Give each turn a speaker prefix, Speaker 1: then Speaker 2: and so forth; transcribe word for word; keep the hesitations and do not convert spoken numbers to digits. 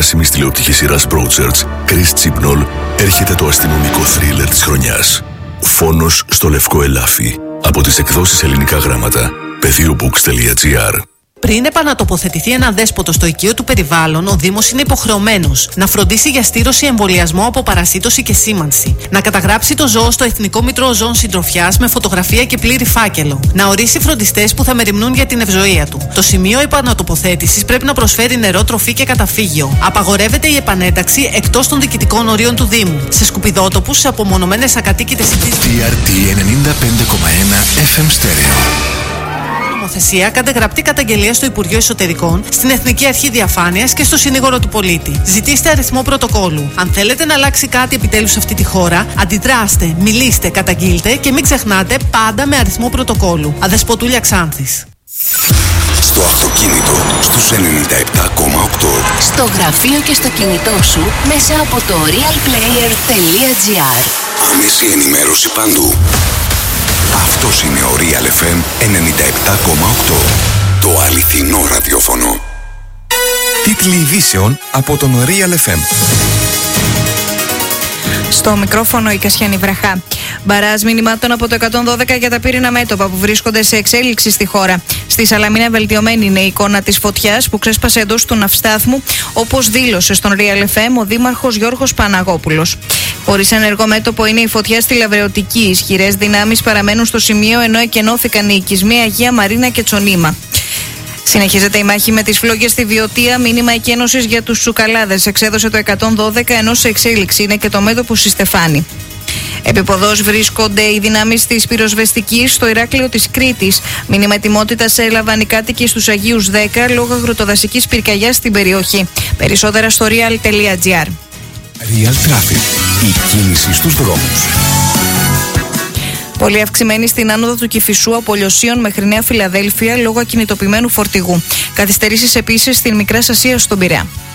Speaker 1: Σημείς τηλεοπτική σειράς Broadchurch, Chris Chibnall, έρχεται το αστυνομικό θρίλερ της χρονιάς. Φόνος στο λευκό ελάφι. Από τις εκδόσεις Ελληνικά Γράμματα. πεδίομπooks τελεία τζι άρ.
Speaker 2: Πριν επανατοποθετηθεί ένα δέσποτο στο οικείο του περιβάλλον, ο Δήμος είναι υποχρεωμένος να φροντίσει για στήρωση, εμβολιασμό από παρασίτωση και σήμανση, να καταγράψει το ζώο στο Εθνικό Μητρό Ζώων Συντροφιάς με φωτογραφία και πλήρη φάκελο, να ορίσει φροντιστές που θα μεριμνούν για την ευζοία του. Το σημείο επανατοποθέτησης πρέπει να προσφέρει νερό, τροφή και καταφύγιο. Απαγορεύεται η επανένταξη εκτός των διοικητικών ορίων του Δήμου, σε σκουπιδότοπους, σε απομονωμένες ακατοίκητες οικίες.
Speaker 3: τι αρ τι ενενήντα πέντε κόμμα ένα εφ εμ Stereo.
Speaker 2: Νομοθεσία, κάντε γραπτή καταγγελία στο Υπουργείο Εσωτερικών, στην Εθνική Αρχή Διαφάνειας και στο Συνήγορο του Πολίτη. Ζητήστε αριθμό πρωτοκόλου. Αν θέλετε να αλλάξει κάτι επιτέλους σε αυτή τη χώρα, αντιδράστε, μιλήστε, καταγγείλτε και μην ξεχνάτε πάντα με αριθμό πρωτοκόλου. Αδεσποτούλια Ξάνθης.
Speaker 3: Στο αυτοκίνητο στους ενενήντα επτά κόμμα οκτώ.
Speaker 4: Στο γραφείο και στο κινητό σου μέσα από το real player τελεία τζι άρ.
Speaker 3: Άμεση ενημέρωση παντού. Αυτός είναι ο Real εφ εμ ενενήντα επτά κόμμα οκτώ. Το αληθινό ραδιόφωνο. Τίτλοι ειδήσεων από τον Real εφ εμ.
Speaker 5: Στο μικρόφωνο η Κασιάνη Βραχά. Μπαράζ μηνυμάτων από το εκατόν δώδεκα για τα πύρινα μέτωπα που βρίσκονται σε εξέλιξη στη χώρα. Στη Σαλαμίνα βελτιωμένη είναι η εικόνα της φωτιάς που ξέσπασε εντός του ναυστάθμου, όπως δήλωσε στον Real εφ εμ ο Δήμαρχος Γιώργος Παναγόπουλος. Χωρίς ενεργό μέτωπο είναι η φωτιά στη Λαβρεωτική. Ισχυρές δυνάμεις παραμένουν στο σημείο ενώ εκενώθηκαν οι οικισμοί Αγία Μαρίνα και Τσονίμα. Συνεχίζεται η μάχη με τις φλόγες στη Βιωτία. Μήνυμα εκένωσης για τους Τσουκαλάδες εξέδωσε το εκατόν δώδεκα, ενώ σε εξέλιξη είναι και το μέτωπο στη Στεφάνη. Επιποδός βρίσκονται οι δυνάμεις της πυροσβεστικής στο Ηράκλειο της Κρήτης. Μήνυμα ετοιμότητας έλαβαν οι κάτοικοι στους Αγίους δέκα λόγω αγροτοδασικής πυρκαγιάς στην περιοχή. Περισσότερα στο real τελεία τζι άρ.
Speaker 3: Real Traffic. Η κίνηση στους δρόμους.
Speaker 5: Πολύ αυξημένη στην άνοδο του Κηφισού από Λιωσίων μέχρι Νέα Φιλαδέλφια λόγω ακινητοποιημένου φορτηγού. Καθυστερήσεις επίσης στην Μικράς Ασίας στον Πειραιά.